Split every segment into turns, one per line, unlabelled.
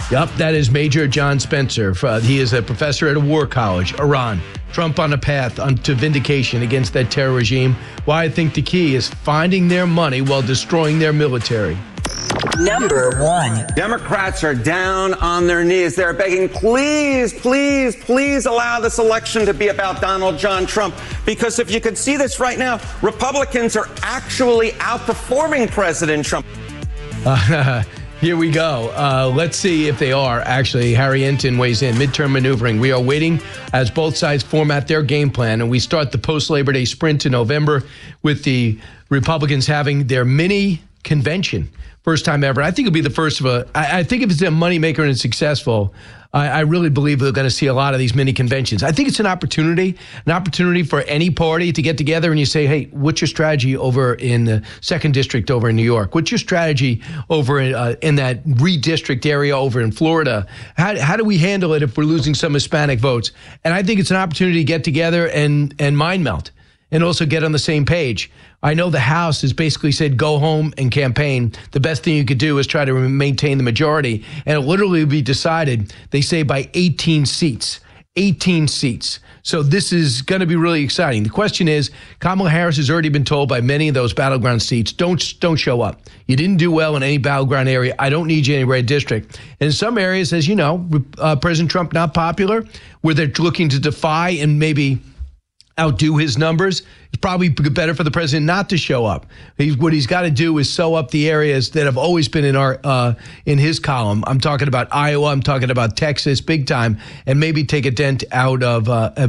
Yep, that is Major John Spencer. He is a professor at a war college. Iran, Trump on a path to vindication against that terror regime. Why I think the key is finding their money while destroying their military.
Number 1.
Democrats are down on their knees. They're begging, please, please, please allow this election to be about Donald John Trump. Because if you could see this right now, Republicans are actually outperforming President Trump.
Here we go. Let's see if they are. Actually, Harry Enten weighs in. Midterm maneuvering. We are waiting as both sides format their game plan, and we start the post-Labor Day sprint in November with the Republicans having their mini convention. First time ever. I think it'll be the first of I think if it's a moneymaker and it's successful, I really believe we're going to see a lot of these mini conventions. I think it's an opportunity for any party to get together and you say, hey, what's your strategy over in the 2nd District over in New York? What's your strategy over in that redistrict area over in Florida? How do we handle it if we're losing some Hispanic votes? And I think it's an opportunity to get together and mind melt and also get on the same page. I know the House has basically said, go home and campaign. The best thing you could do is try to maintain the majority. And it literally will be decided, they say, by 18 seats. 18 seats. So this is going to be really exciting. The question is, Kamala Harris has already been told by many of those battleground seats, don't show up. You didn't do well in any battleground area. I don't need you in any red district. And in some areas, as you know, President Trump not popular, where they're looking to defy and maybe outdo his numbers. It's probably better for the president not to show up. What he's got to do is sew up the areas that have always been in his column. I'm talking about Iowa. I'm talking about Texas, big time, and maybe take a dent out of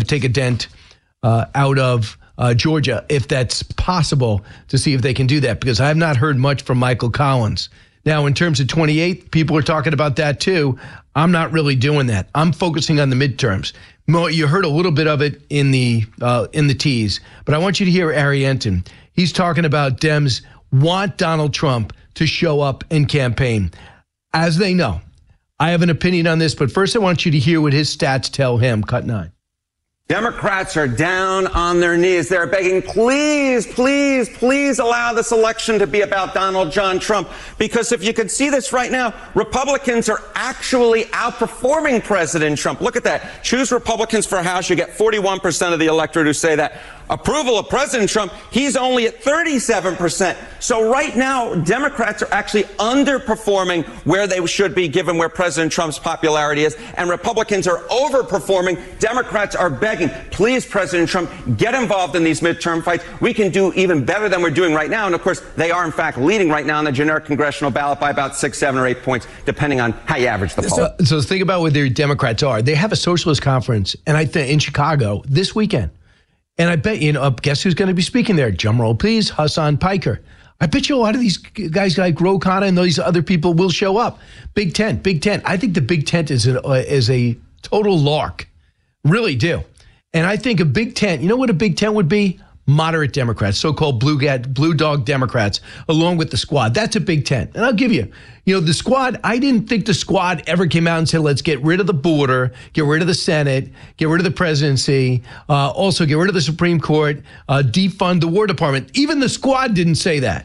Georgia, if that's possible, to see if they can do that. Because I have not heard much from Michael Collins. Now, in terms of 28, people are talking about that too. I'm not really doing that. I'm focusing on the midterms. You heard a little bit of it in the tease, but I want you to hear Harry Enten. He's talking about Dems want Donald Trump to show up and campaign. As they know, I have an opinion on this, but first I want you to hear what his stats tell him. Cut 9.
Democrats are down on their knees. They're begging, please, please, please allow this election to be about Donald John Trump. Because if you could see this right now, Republicans are actually outperforming President Trump. Look at that. Choose Republicans for House. You get 41% of the electorate who say that. Approval of President Trump, he's only at 37%. So right now, Democrats are actually underperforming where they should be given where President Trump's popularity is. And Republicans are overperforming. Democrats are begging, please, President Trump, get involved in these midterm fights. We can do even better than we're doing right now. And of course, they are in fact leading right now on the generic congressional ballot by about 6, 7, or 8 points, depending on how you average the poll.
So think about where the Democrats are. They have a socialist conference, and I think in Chicago this weekend. And I bet, guess who's going to be speaking there? Drumroll, please, Hassan Piker. I bet you a lot of these guys like Ro Khanna and these other people will show up. Big Tent. I think the Big Tent is a total lark. Really do. And I think a Big Tent, you know what a Big Tent would be? Moderate Democrats, so-called blue dog Democrats, along with the squad. That's a Big Tent. And I'll give you, the squad, I didn't think the squad ever came out and said, let's get rid of the border, get rid of the Senate, get rid of the presidency, also get rid of the Supreme Court, defund the War Department. Even the squad didn't say that.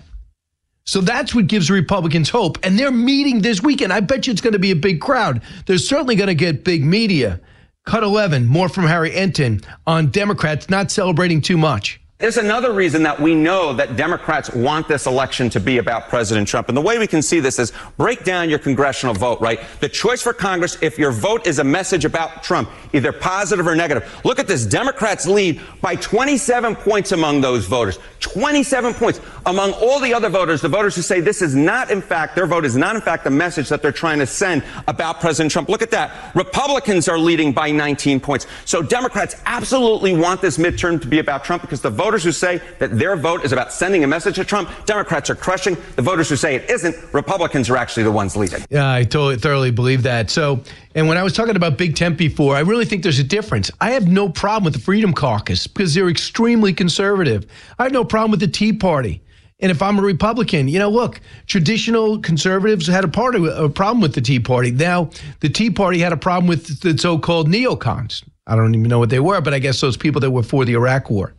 So that's what gives the Republicans hope. And they're meeting this weekend. I bet you it's going to be a big crowd. They're certainly going to get big media. Cut 11, more from Harry Enten on Democrats not celebrating too much.
There's another reason that we know that Democrats want this election to be about President Trump. And the way we can see this is break down your congressional vote, right? The choice for Congress, if your vote is a message about Trump, either positive or negative. Look at this. Democrats lead by 27 points among those voters. 27 points among all the other voters, the voters who say this is not, in fact, their vote is not, in fact, the message that they're trying to send about President Trump. Look at that. Republicans are leading by 19 points. So Democrats absolutely want this midterm to be about Trump because the voters who say that their vote is about sending a message to Trump, Democrats are crushing. The voters who say it isn't, Republicans are actually the ones leading.
Yeah, I thoroughly believe that. So, and when I was talking about Big Tent before, I really think there's a difference. I have no problem with the Freedom Caucus because they're extremely conservative. I have no problem with the Tea Party. And if I'm a Republican, look, traditional conservatives had a problem with the Tea Party. Now, the Tea Party had a problem with the so-called neocons. I don't even know what they were, but I guess those people that were for the Iraq War.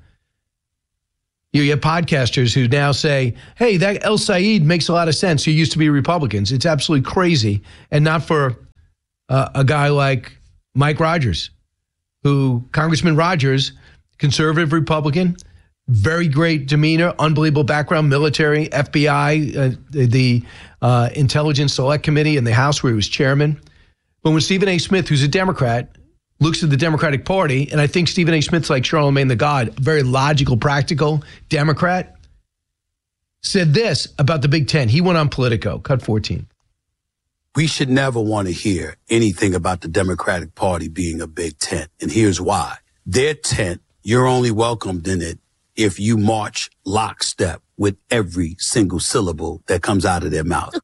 You have podcasters who now say, hey, that El Said makes a lot of sense. You used to be Republicans. It's absolutely crazy. And not for a guy like Mike Rogers, Congressman Rogers, conservative Republican, very great demeanor, unbelievable background, military, FBI, the Intelligence Select Committee in the House where he was chairman. But when Stephen A. Smith, who's a Democrat, looks at the Democratic Party, and I think Stephen A. Smith's like Charlemagne the God, a very logical, practical Democrat, said this about the Big Ten. He went on Politico, cut 14.
We should never want to hear anything about the Democratic Party being a big tent. And here's why. Their tent, you're only welcomed in it if you march lockstep with every single syllable that comes out of their mouth.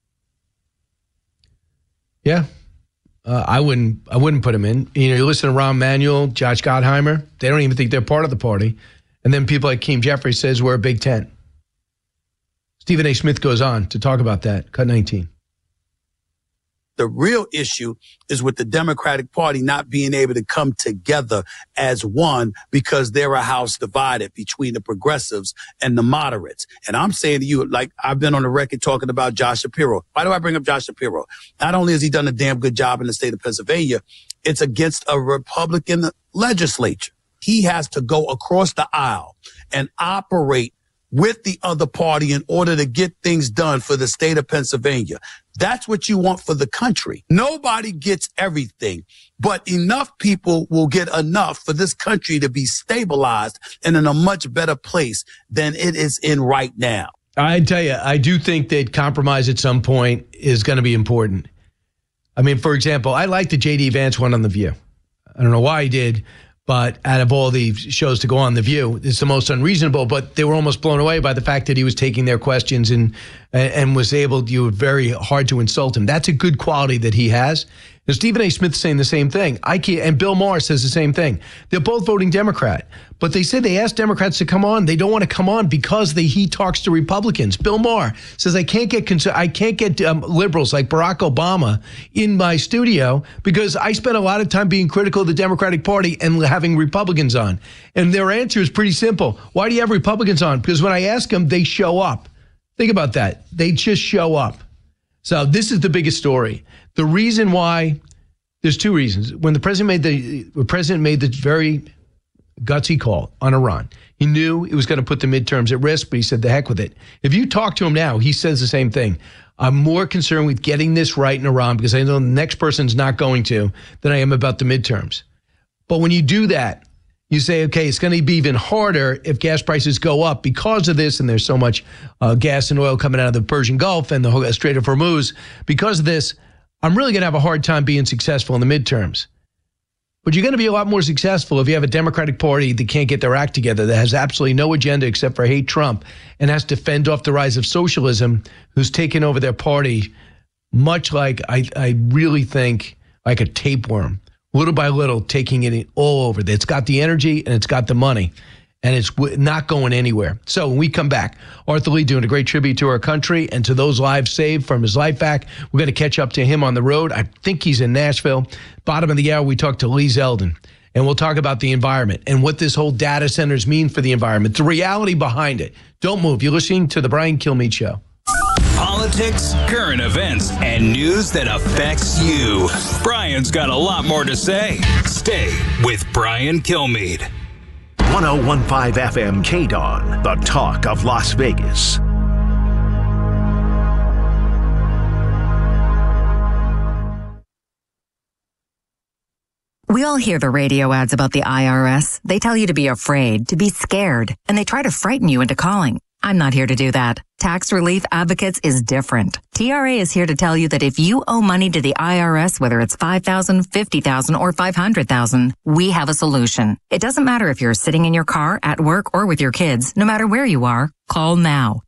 Yeah. I wouldn't put them in. You listen to Rahm Emanuel, Josh Gottheimer, they don't even think they're part of the party. And then people like Keem Jeffries says we're a big tent. Stephen A. Smith goes on to talk about that. Cut 19.
The real issue is with the Democratic Party not being able to come together as one because they're a house divided between the progressives and the moderates. And I'm saying to you, like I've been on the record talking about Josh Shapiro. Why do I bring up Josh Shapiro? Not only has he done a damn good job in the state of Pennsylvania, it's against a Republican legislature. He has to go across the aisle and operate with the other party in order to get things done for the state of Pennsylvania. That's what you want for the country. Nobody gets everything, but enough people will get enough for this country to be stabilized and in a much better place than it is in right now.
I tell you, I do think that compromise at some point is going to be important. I mean, for example, I like the J.D. Vance one on The View. I don't know why he did, but out of all the shows to go on The View, it's the most unreasonable, but they were almost blown away by the fact that he was taking their questions and was able, you were very hard to insult him. That's a good quality that he has. And Stephen A. Smith saying the same thing. And Bill Maher says the same thing. They're both voting Democrat. But they said they asked Democrats to come on. They don't want to come on because he talks to Republicans. Bill Maher says, I can't get liberals like Barack Obama in my studio because I spent a lot of time being critical of the Democratic Party and having Republicans on. And their answer is pretty simple. Why do you have Republicans on? Because when I ask them, they show up. Think about that. They just show up. So this is the biggest story. The reason why, there's two reasons. When the president made the very gutsy call on Iran, he knew it was going to put the midterms at risk, but he said, the heck with it. If you talk to him now, he says the same thing. I'm more concerned with getting this right in Iran because I know the next person's not going to than I am about the midterms. But when you do that, you say, okay, it's going to be even harder if gas prices go up because of this, and there's so much gas and oil coming out of the Persian Gulf and the Strait of Hormuz. Because of this, I'm really going to have a hard time being successful in the midterms. But you're going to be a lot more successful if you have a Democratic Party that can't get their act together, that has absolutely no agenda except for hate Trump and has to fend off the rise of socialism, who's taken over their party much like, I really think, like a tapeworm. Little by little, taking it all over. It's got the energy and it's got the money, and it's not going anywhere. So when we come back, Arthur Lee doing a great tribute to our country and to those lives saved from his life back. We're going to catch up to him on the road. I think he's in Nashville. Bottom of the hour, we talk to Lee Zeldin, and we'll talk about the environment and what this whole data centers mean for the environment, the reality behind it. Don't move. You're listening to The Brian Kilmeade Show.
Politics, current events, and news that affects you. Brian's got a lot more to say. Stay with Brian Kilmeade.
1015 FM KDON, the talk of Las Vegas.
We all hear the radio ads about the IRS. They tell you to be afraid, to be scared, and they try to frighten you into calling. I'm not here to do that. Tax Relief Advocates is different. TRA is here to tell you that if you owe money to the IRS, whether it's $5,000, $50,000, or $500,000, we have a solution. It doesn't matter if you're sitting in your car, at work, or with your kids. No matter where you are, call now.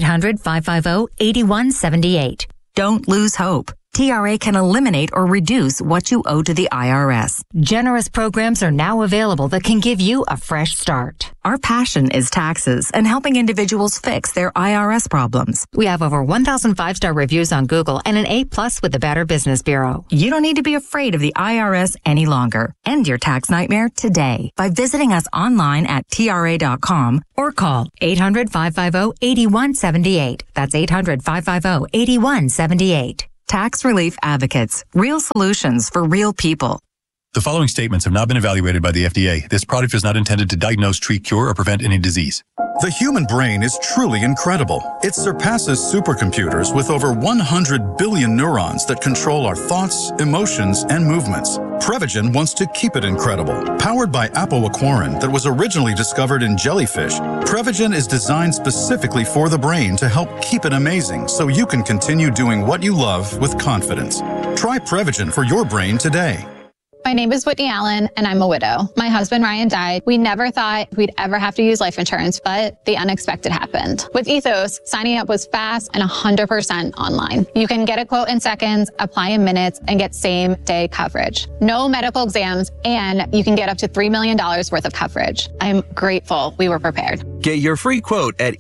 800-550-8178.
Don't lose hope. TRA can eliminate or reduce what you owe to the IRS.
Generous programs are now available that can give you a fresh start.
Our passion is taxes and helping individuals fix their IRS problems.
We have over 1,000 5-star reviews on Google and an A+ with the Better Business Bureau.
You don't need to be afraid of the IRS any longer. End your tax nightmare today by visiting us online at TRA.com
or call 800-550-8178. That's 800-550-8178.
Tax Relief Advocates. Real solutions for real people.
The following statements have not been evaluated by the FDA. This product is not intended to diagnose, treat, cure, or prevent any disease.
The human brain is truly incredible. It surpasses supercomputers with over 100 billion neurons that control our thoughts, emotions, and movements. Prevagen wants to keep it incredible. Powered by apoaquarin that was originally discovered in jellyfish, Prevagen is designed specifically for the brain to help keep it amazing so you can continue doing what you love with confidence. Try Prevagen for your brain today.
My name is Whitney Allen, and I'm a widow. My husband, Ryan, died. We never thought we'd ever have to use life insurance, but the unexpected happened. With Ethos, signing up was fast and 100% online. You can get a quote in seconds, apply in minutes, and get same-day coverage. No medical exams, and you can get up to $3 million worth of coverage. I'm grateful we were prepared.
Get your free quote at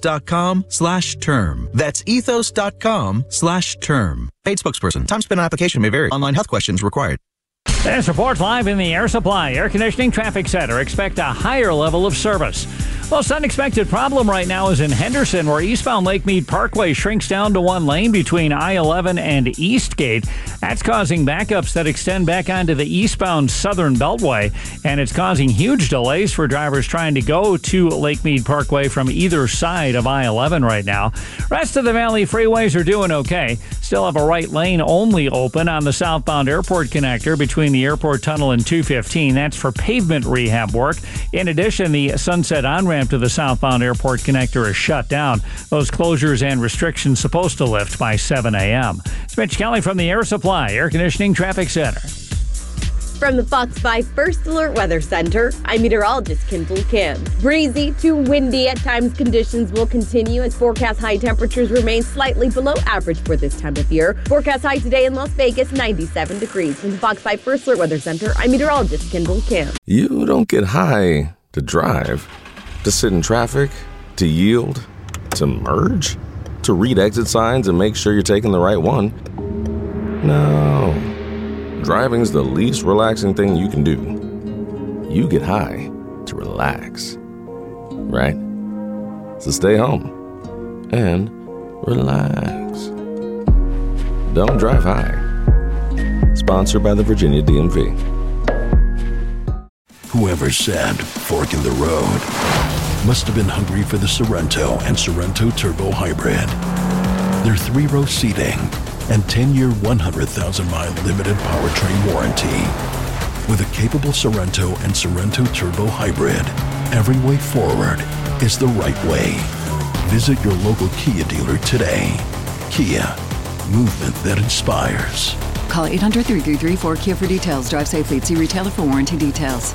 ethos.com/term. That's ethos.com/term. Paid spokesperson. Time spent on application may vary. Online health questions required.
This report live in the Air Supply Air Conditioning Traffic Center. Expect a higher level of service. Well, this unexpected problem right now is in Henderson, where eastbound Lake Mead Parkway shrinks down to one lane between I-11 and Eastgate. That's causing backups that extend back onto the eastbound Southern Beltway, and it's causing huge delays for drivers trying to go to Lake Mead Parkway from either side of I-11 right now. Rest of the Valley freeways are doing okay. Still have a right lane only open on the southbound airport connector between the airport tunnel and 215. That's for pavement rehab work. In addition, the Sunset on-ramp to the southbound airport connector is shut down. Those closures and restrictions supposed to lift by 7 a.m. It's Mitch Kelly from the Air Supply Air Conditioning Traffic Center.
From the Fox 5 First Alert Weather Center, I'm meteorologist Kendall Kim. Breezy to windy at times, conditions will continue as forecast high temperatures remain slightly below average for this time of year. Forecast high today in Las Vegas, 97 degrees. From the Fox 5 First Alert Weather Center, I'm meteorologist Kendall Kim.
You don't get high to drive, to sit in traffic, to yield, to merge, to read exit signs and make sure you're taking the right one. No. Driving's the least relaxing thing you can do. You get high to relax, right? So stay home and relax. Don't drive high. Sponsored by the Virginia DMV.
Whoever said fork in the road must have been hungry for the Sorento and Sorento Turbo Hybrid. Their 3-row seating and 10-year, 100,000-mile limited powertrain warranty. With a capable Sorento and Sorento Turbo Hybrid, every way forward is the right way. Visit your local Kia dealer today. Kia, movement that inspires.
Call 800-333-4KIA for details. Drive safely. See retailer for warranty details.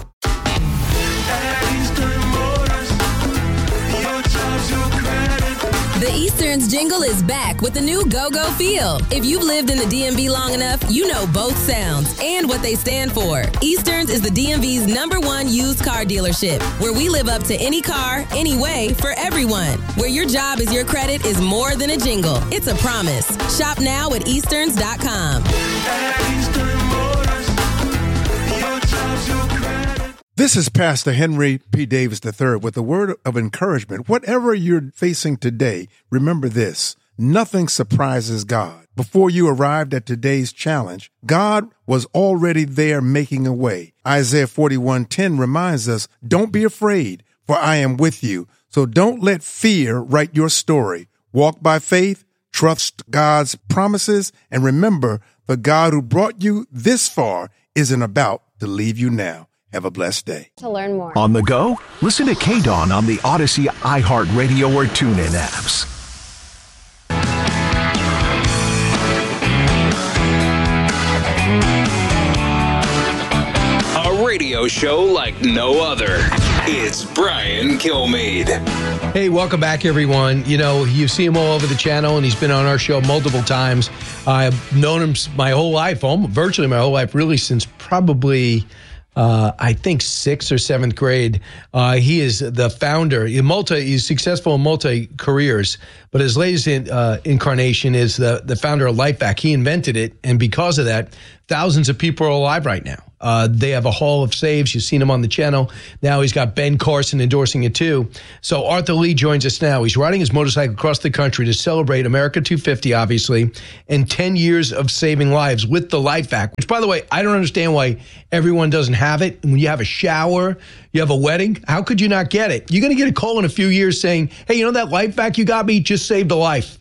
The Easterns jingle is back with the new Go-Go feel. If you've lived in the DMV long enough, you know both sounds and what they stand for. Easterns is the DMV's #1 used car dealership, where we live up to any car, any way, for everyone. Where your job is your credit is more than a jingle. It's a promise. Shop now at Easterns.com.
This is Pastor Henry P. Davis III with a word of encouragement. Whatever you're facing today, remember this: nothing surprises God. Before you arrived at today's challenge, God was already there making a way. Isaiah 41:10 reminds us, don't be afraid, for I am with you. So don't let fear write your story. Walk by faith, trust God's promises, and remember, the God who brought you this far isn't about to leave you now. Have a blessed day.
To learn more.
On the go? Listen to KDAWN on the Odyssey, iHeartRadio, or TuneIn apps.
A radio show like no other. It's Brian Kilmeade.
Hey, welcome back, everyone. You know, you see him all over the channel, and he's been on our show multiple times. I've known him my whole life, virtually my whole life, really since probably... I think 6th or 7th grade. He is the founder. He's successful in multi-careers, but his latest incarnation is the founder of LifeVac. He invented it, and because of that, thousands of people are alive right now. They have a Hall of Saves. You've seen him on the channel. Now he's got Ben Carson endorsing it too. So Arthur Lee joins us now. He's riding his motorcycle across the country to celebrate America 250, obviously, and 10 years of saving lives with the Life Vac, which, by the way, I don't understand why everyone doesn't have it. And when you have a shower, you have a wedding, how could you not get it? You're going to get a call in a few years saying, hey, you know that Life Vac you got me just saved a life.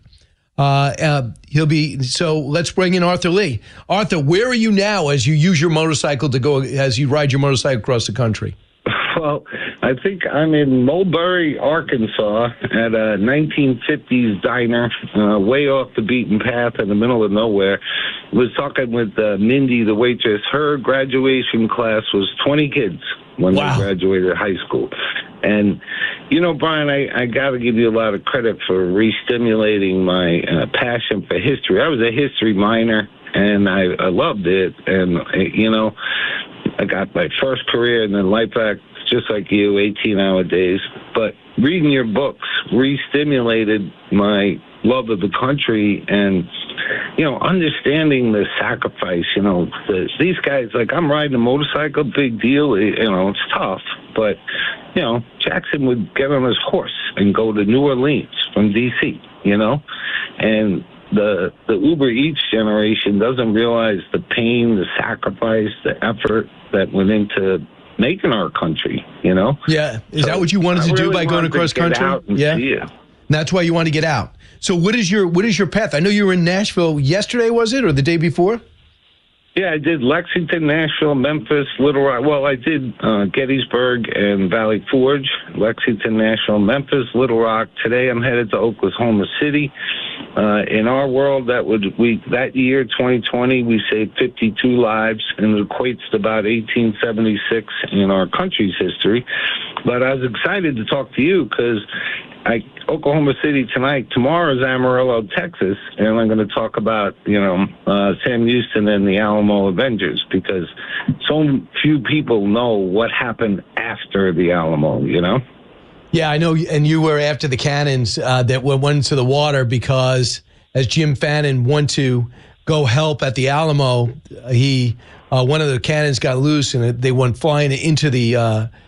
So let's bring in Arthur Lee. Arthur, where are you now as you use your motorcycle as you ride your motorcycle across the country?
Well, I think I'm in Mulberry, Arkansas at a 1950s diner, way off the beaten path in the middle of nowhere. Was talking with Mindy, the waitress. Her graduation class was 20 kids when they graduated high school. And, you know, Brian, I got to give you a lot of credit for re-stimulating my passion for history. I was a history minor, and I loved it. And, you know, I got my first career in the Life Vac, just like you, 18-hour days. But reading your books re-stimulated my love of the country and, you know, understanding the sacrifice. You know, these guys, like, I'm riding a motorcycle, big deal. You know, it's tough. But, you know, Jackson would get on his horse and go to New Orleans from D.C., you know? And the Uber Eats generation doesn't realize the pain, the sacrifice, the effort that went into making our country, you know?
Yeah. Is that what you wanted to do by going across country?
Yeah.
That's why you want to get out. So what is your path? I know you were in Nashville yesterday, was it, or the day before?
Yeah, I did Lexington, Nashville, Memphis, Little Rock. Well, I did Gettysburg and Valley Forge, Lexington, Nashville, Memphis, Little Rock. Today I'm headed to Oklahoma City. In our world, that year, 2020, we saved 52 lives, and it equates to about 1876 in our country's history. But I was excited to talk to you because Oklahoma City tonight. Tomorrow is Amarillo, Texas, and I'm going to talk about, you know, Sam Houston and the Alamo Avengers because so few people know what happened after the Alamo, you know?
Yeah, I know, and you were after the cannons that went into the water because as Jim Fannin went to go help at the Alamo, one of the cannons got loose and they went flying into the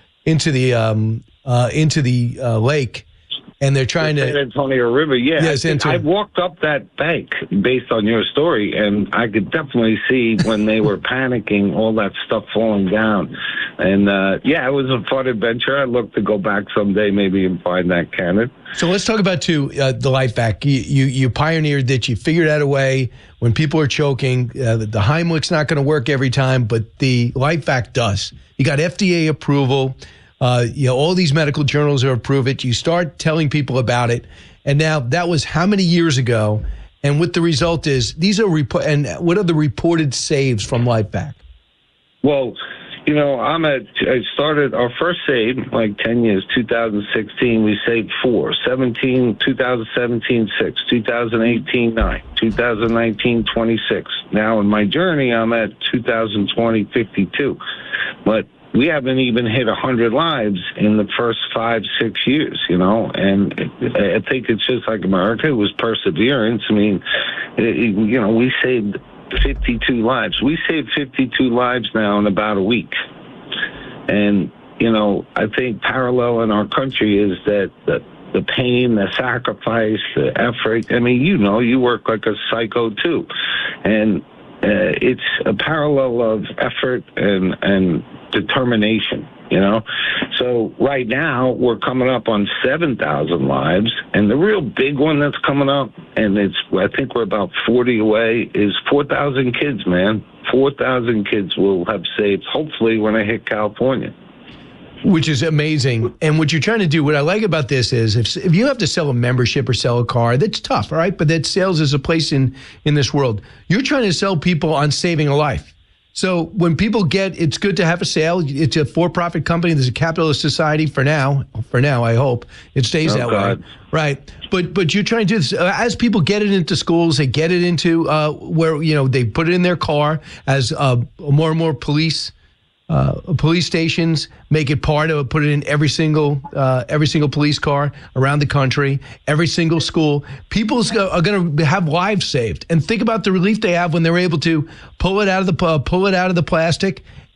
lake. And they're trying to...
San Antonio River, yeah.
Yes,
I walked up that bank based on your story, and I could definitely see when they were panicking, all that stuff falling down. And, it was a fun adventure. I'd look to go back someday maybe and find that cannon.
So let's talk about, the Life Vac. You pioneered that. You figured out a way when people are choking. The Heimlich's not going to work every time, but the Life Vac does. You got FDA approval. All these medical journals are approve it. You start telling people about it. And now that was how many years ago? And what the result is, these are and what are the reported saves from Life Vac?
Well, you know, I started our first save, like 10 years, 2016, we saved 4, 2017, 6, 2018, 9, 2019, 26. Now in my journey, I'm at 2020, 52. But we haven't even hit 100 lives in the first 5-6 years, you know, and I think it's just like America. It was perseverance. I mean, you know, we saved 52 lives. We saved 52 lives now in about a week. And, you know, I think parallel in our country is that the pain, the sacrifice, the effort. I mean, you know, you work like a psycho too. And it's a parallel of effort and determination, you know? So right now we're coming up on 7,000 lives, and the real big one that's coming up, and I think we're about 40 away, is 4,000 kids, man. 4,000 kids will have saved, hopefully, when I hit California.
Which is amazing. And what you're trying to do, what I like about this is if you have to sell a membership or sell a car, that's tough, all right? But that sales is a place in this world. You're trying to sell people on saving a life. So when people it's good to have a sale. It's a for-profit company. There's a capitalist society for now. For now, I hope it stays that way. Right. But you're trying to do this as people get it into schools, they get it into where, you know, they put it in their car as more and more police stations make it put it in every single police car around the country, every single school. People are going to have lives saved, and think about the relief they have when they're able to pull it out of the plastic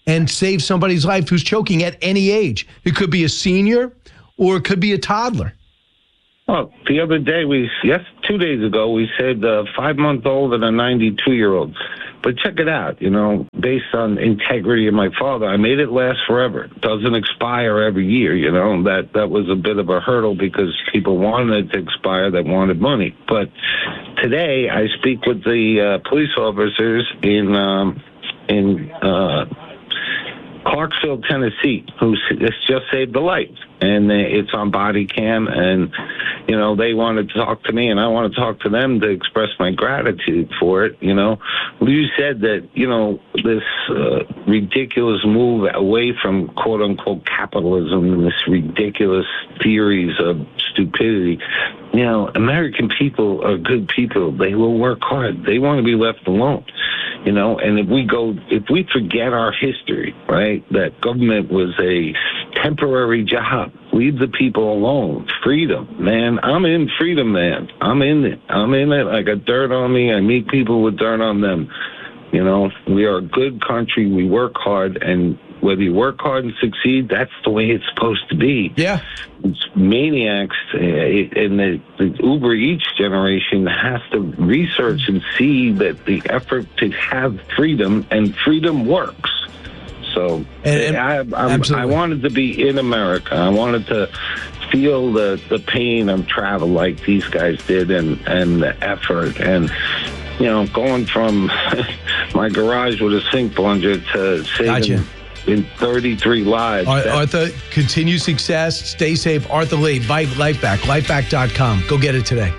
and save somebody's life who's choking at any age. It could be a senior or it could be a toddler.
Well, the other day, 2 days ago, we saved a 5-month-old and a 92-year-old. But check it out, based on integrity of my father, I made it last forever. It doesn't expire every year, That was a bit of a hurdle because people wanted it to expire, they wanted money. But today, I speak with the police officers in Clarksville, Tennessee, who just saved a life. And it's on body cam, and, they wanted to talk to me, and I want to talk to them to express my gratitude for it, You said that, this ridiculous move away from quote-unquote capitalism and this ridiculous theories of stupidity, American people are good people. They will work hard. They want to be left alone, and if we forget our history, right, that government was a temporary job, leave the people alone. Freedom, man. I'm in freedom, man. I'm in it. I got dirt on me. I meet people with dirt on them. We are a good country. We work hard, and whether you work hard and succeed, that's the way it's supposed to be.
Yeah.
It's maniacs and the Uber Eats generation has to research and see that the effort to have freedom, and freedom works. So I wanted to be in America. I wanted to feel the pain of travel like these guys did, and the effort, and going from my garage with a sink plunger to saving in 33 lives.
Arthur, continue success. Stay safe. Arthur Lee, LifeVac, lifevac.com. Go get it today.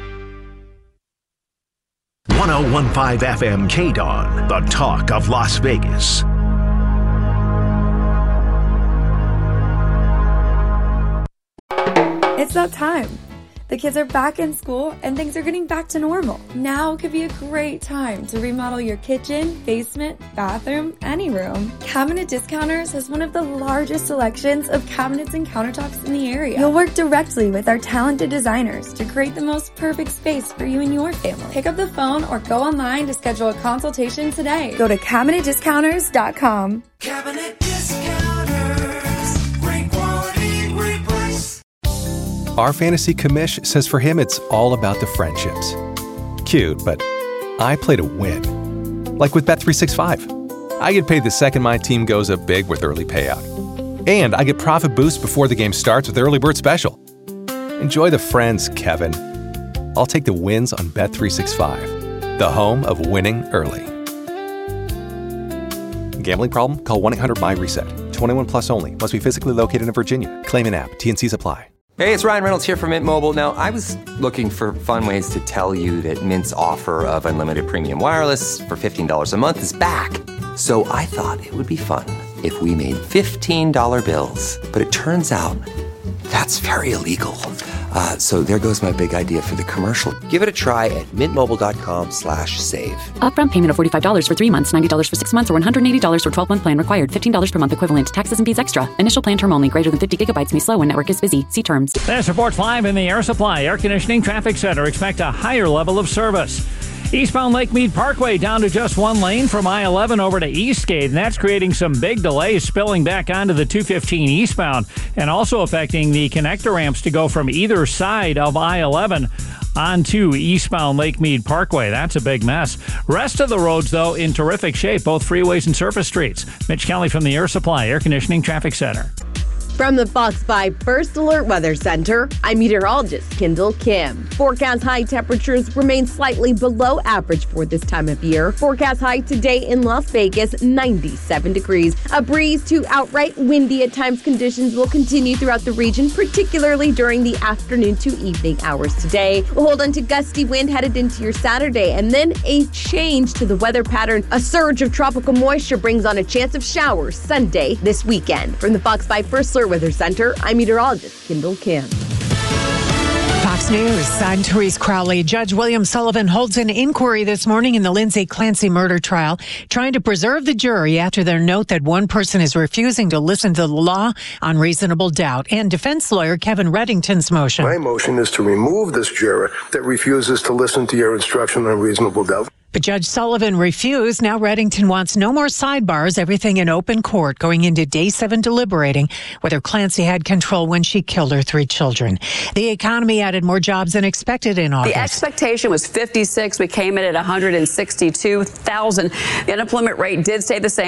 101.5 FM KDON, the talk of Las Vegas.
It's that time. The kids are back in school and things are getting back to normal. Now could be a great time to remodel your kitchen, basement, bathroom, any room. Cabinet Discounters has one of the largest selections of cabinets and countertops in the area. You'll work directly with our talented designers to create the most perfect space for you and your family. Pick up the phone or go online to schedule a consultation today. Go to CabinetDiscounters.com.
Cabinet Discounters. Great quality, great price.
Our fantasy commish says for him it's all about the friendships. Cute, but I play to win. Like with Bet365. I get paid the second my team goes up big with early payout. And I get profit boost before the game starts with Early Bird Special. Enjoy the friends, Kevin. I'll take the wins on Bet365, the home of winning early. Gambling problem? Call 1-800-MY-RESET. 21 plus only. Must be physically located in Virginia. Claim an app. T&Cs apply.
Hey, it's Ryan Reynolds here from Mint Mobile. Now, I was looking for fun ways to tell you that Mint's offer of unlimited premium wireless for $15 a month is back. So I thought it would be fun if we made $15 bills. But it turns out that's very illegal. So there goes my big idea for the commercial. Give it a try at mintmobile.com/save.
Upfront payment of $45 for 3 months, $90 for 6 months, or $180 for 12-month plan required. $15 per month equivalent. Taxes and fees extra. Initial plan term only. Greater than 50 gigabytes may slow when network is busy. See terms.
This report's live in the Air Supply Air Conditioning Traffic Center. Expect a higher level of service. Eastbound Lake Mead Parkway down to just one lane from I-11 over to Eastgate, and that's creating some big delays spilling back onto the 215 eastbound and also affecting the connector ramps to go from either side of I-11 onto eastbound Lake Mead Parkway. That's a big mess. Rest of the roads, though, in terrific shape, both freeways and surface streets. Mitch Kelly from the Air Supply Air Conditioning Traffic Center.
From the Fox 5 First Alert Weather Center, I'm meteorologist Kendall Kim. Forecast high temperatures remain slightly below average for this time of year. Forecast high today in Las Vegas, 97 degrees. A breeze to outright windy at times conditions will continue throughout the region, particularly during the afternoon to evening hours today. We'll hold on to gusty wind headed into your Saturday, and then a change to the weather pattern. A surge of tropical moisture brings on a chance of showers Sunday this weekend. From the Fox 5 First Alert Weather Center, I'm meteorologist Kendall Kim.
Fox News, I'm Therese Crowley. Judge William Sullivan holds an inquiry this morning in the Lindsay Clancy murder trial, trying to preserve the jury after their note that one person is refusing to listen to the law on reasonable doubt, and defense lawyer Kevin Reddington's motion.
My motion is to remove this juror that refuses to listen to your instruction on reasonable doubt.
But Judge Sullivan refused. Now Reddington wants no more sidebars, everything in open court, going into day 7 deliberating whether Clancy had control when she killed her 3 children. The economy added more jobs than expected in August.
The expectation was 56. We came in at 162,000. The unemployment rate did stay the same.